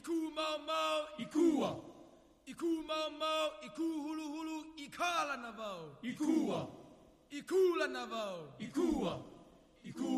iku mau mau, Ikua, iku mau mau, iku hulu hulu, ikala na vau. Ikua, Ikula na vau. Ikua, Ikua.